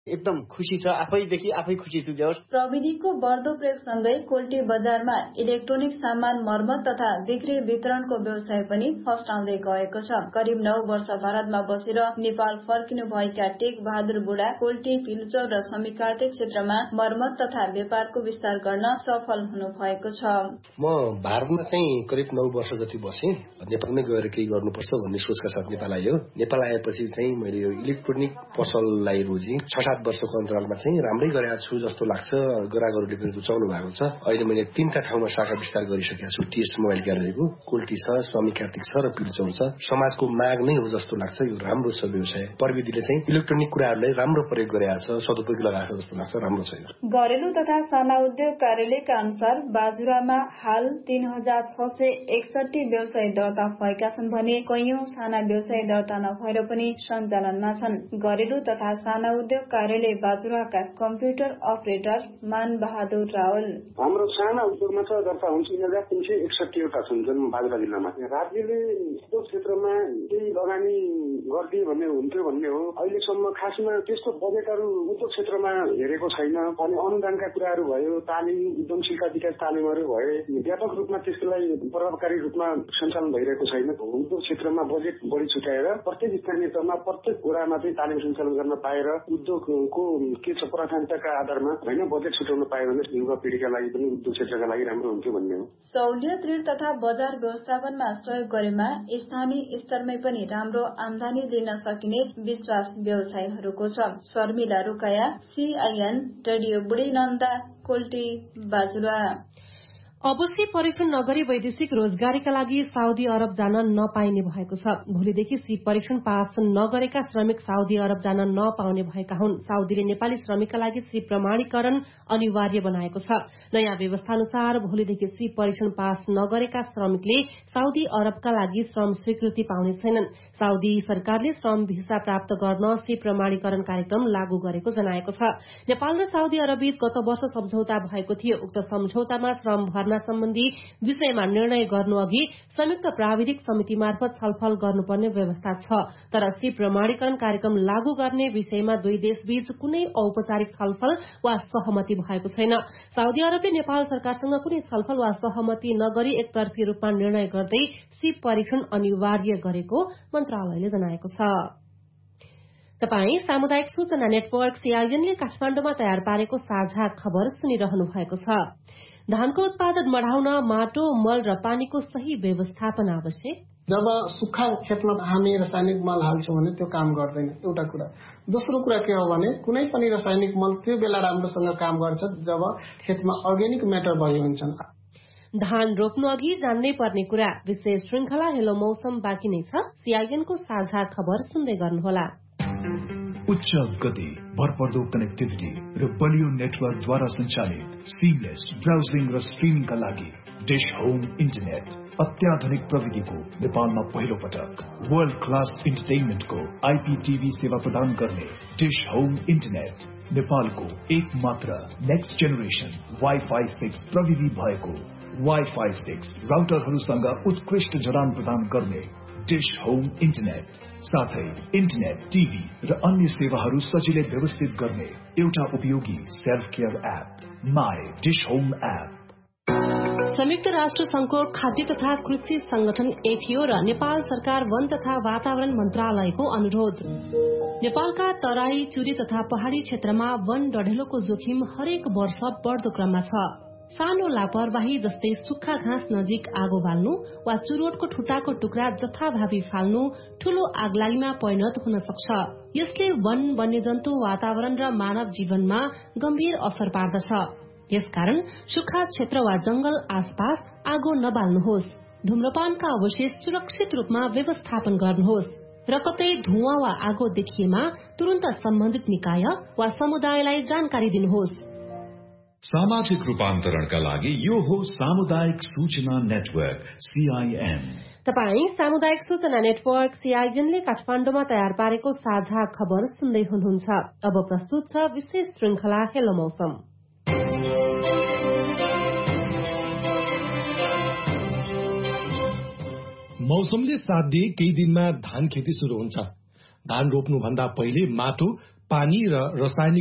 एकदम खुसी छ, आफै खुसी छु। प्रविधिको बढ्दो प्रयोगसँगै कोल्टी बजारमा इलेक्ट्रोनिक सामान मर्मत तथा बिक्री वितरणको व्यवसाय पनि फस्टाउँदै गएको छ। करिब 9 वर्ष भारतमा बसेर नेपाल फर्किनु भएका टेक बहादुर बुढा कोल्टी, फिल्चौर र समीकार्तिक क्षेत्रमा मर्मत तथा व्यापारको विस्तार गर्न सफल हुनु भएको छ। म भारतमा चाहिँ करिब 9 वर्ष जति बसेँ। नेपालमै गएर केही गर्नुपर्छ भन्ने सोचका साथ नेपाल आयो। नेपाल आएपछि चाहिँ मैले यो इलेक्ट्रोनिक पसललाई रोजी 6-7 वर्षको अन्तरालमा चाहिँ राम्रै गरेको छु जस्तो लाग्छ। ग्राहकहरूले पनि रुचाउनु भएको छ। अहिले मैले 3टा ठाउँमा शाखा विस्तार गरिसकेको छु। टीएस मोबाइल ग्यालरीको कोल्टी छ, स्वामी कार्तिक छ र पिल्चौर छ। समाजको माग नै हो जस्तो लाग्छ। यो राम्रो छ व्यवसाय। प्रविधिले चाहिँ इलेक्ट्रोनिक कुराहरूलाई राम्रो प्रयोग गरेको छ, सदुपयोग लगाएको छ जस्तो लाग्छ। राम्रो छ। घरेलु तथा साना उद्योग कार्यालयका अनुसार बाजुरामा हाल 3661 व्यवसाय दर्ता भएका छन् भने कैयौं साना व्यवसाय दर्ता नभएर पनि सञ्चालनमा छन्। घरेलु तथा साना उद्योग कार्यालय बाजुराका कम्प्युटर अपरेटर मान बहादुर रावल, हाम्रो साना उद्योगमा चाहिँ दर्ता हुन्छ 3361 वटा छन् जुन बाजुरा जिल्लामा। राज्यले उद्योग क्षेत्रमा केही लगानी गरिदिए भन्ने हुन्थ्यो भन्ने हो। अहिलेसम्म खासमा त्यस्तो बजेटहरू उद्योग क्षेत्रमा हेरेको छैन। अनि अनुदानका कुराहरू भयो, तालिम, उद्यमशीलता विकास तालिमहरू भए व्यापक रूपमा त्यसलाई प्रभावकारी रूपमा सञ्चालन भइरहेको छैन। उद्योग क्षेत्रमा बजेट बढी छुट्याएर प्रत्येक स्थानीय तहमा प्रत्येक वडामा चाहिँ तालिम सञ्चालन गर्न पाएर उद्योगको के छ प्राथमिकताका आधारमा होइन बजेट छुट्याउन पायो भने युवा पिढीका लागि पनि उद्योग क्षेत्रका लागि राम्रो हुन्थ्यो भन्ने हो। सहुलियत ऋण तथा बजार व्यवस्थापनमा सहयोग गरेमा स्थानीय स्तरमै पनि राम्रो आमदानी लिन सकिने विश्वास व्यवसायीहरूको छ। शर्मिला रुकाया, CIN रेडियो बुढी नन्दा, कोल्टी बाजुरा। अवश्य परीक्षण नगरी वैदेशिक रोजगारीका लागि साउदी अरब जान नपाइने भएको छ। भोलिदेखि सी परीक्षण पास नगरेका श्रमिक साउदी अरब जान नपाउने भएका हुन्। साउदीले नेपाली श्रमिकका लागि सी प्रमाणीकरण अनिवार्य बनाएको छ। नयाँ व्यवस्था अनुसार भोलिदेखि सी परीक्षण पास नगरेका श्रमिकले साउदी अरबका लागि श्रम स्वीकृति पाउने छैनन्। साउदी सरकारले श्रम भिसा प्राप्त गर्न सी प्रमाणीकरण कार्यक्रम लागू गरेको जनाएको छ। नेपाल र साउदी अरब बीच गत वर्ष सम्झौता भएको थियो। उक्त सम्झौतामा श्रम भर्ना सम्बन्धी विषयमा निर्णय गर्नु अघि संयुक्त प्राविधिक समिति मार्फत छलफल गर्नुपर्ने व्यवस्था छ। तर सी प्रमाणीकरण कार्यक्रम लागू गर्ने विषयमा दुई देशबीच कुनै औपचारिक छलफल वा सहमति भएको छैन। साउदी अरबले नेपाल सरकारसँग कुनै छलफल वा सहमति नगरी एकतर्फी रूपमा निर्णय गर्दै सी परीक्षण अनिवार्य गरेको मन्त्रालयले जनाएको छ। तपाई सामुदायिक सूचना नेटवर्क CIN ले काठमाडौँमा तयार पारेको साझा खबर सुनिरहनु भएको छ। धानको उत्पादन बढाउन माटो, मल र पानीको सही व्यवस्थापन आवश्यक। जब सुक्खा खेतमा हामी रासायनिक मल हाल्छौं भने त्यो काम गर्दैन, एउटा कुरा। दोस्रो कुरा के हो भने कुनै पनि रासायनिक मल त्यो बेला राम्रोसँग काम गर्छ जब खेतमा अर्ग्यानिक म्याटर भयो हुन्छन्। धान रोप्नु अघि जान्नै पर्ने कुरा। विशेष श्रृंखला हेलो मौसम बाँकी नै छ। CIN को साझा खबर सुन्दै गर्नुहोला। उच्च गति, भरपर्दो कनेक्टिभिटी र बलियो नेटवर्कद्वारा सञ्चालित सिमलेस ब्राउजिङ र स्ट्रिमिङका लागि डिश होम इन्टरनेट अत्याधुनिक प्रविधिको नेपालमा पहिलो पटक वर्ल्ड क्लास इन्टरटेनमेन्टको IPTV सेवा प्रदान गर्ने डिश होम इन्टरनेट नेपालको एकमात्र नेक्स्ट जेनेरेसन Wi-Fi 6 प्रविधि भएको Wi-Fi 6 राउटरहरूसँग उत्कृष्ट जडान प्रदान गर्ने डिश होम इन्टरनेट साथै इन्टरनेट, टिभी र अन्य सेवाहरू सजिलै व्यवस्थित गर्ने एउटा उपयोगी self care app my dish home app. संयुक्त राष्ट्र संघको खाद्य तथा कृषि संगठन FAO र नेपाल सरकार वन तथा वातावरण मन्त्रालयको अनुरोध। नेपालका तराई, चुरी तथा पहाड़ी क्षेत्रमा वन डढेलोको जोखिम हरेक वर्ष बढ्दो क्रममा छ। सानो लापरवाही जस्तै सुक्खा घाँस नजिक आगो बाल्नु वा चुरोटको ठुटाको टुक्रा जथाभावी फाल्नु ठूलो आगलागीमा परिणत हुन सक्छ। यसले वन, वन्यजन्तु, वातावरण र मानव जीवनमा गम्भीर असर पार्दछ। यसकारण सुक्खा क्षेत्र वा जंगल आसपास आगो नबाल्नुहोस्। धूम्रपानका अवशेष सुरक्षित रूपमा व्यवस्थापन गर्नुहोस् र कतै धुवाँ वा आगो देखिएमा तुरन्त सम्बन्धित निकाय वा समुदायलाई जानकारी दिनुहोस्। सामाजिक रूपान्तरणका लागि यो हो सामुदायिक सूचना नेटवर्क CIN। तपाई सामुदायिक सूचना नेटवर्क CIN ले काठमाडौँमा तयार पारेको साझा खबर सुन्दै हुनुहुन्छ। अब प्रस्तुत छ विशेष श्रृंखला हेलो मौसम। मौसमले साथ दिए केही दिनमा धान खेती शुरू हुन्छ। धान रोप्नु भन्दा पहिले माटो, पानी र रासायनिक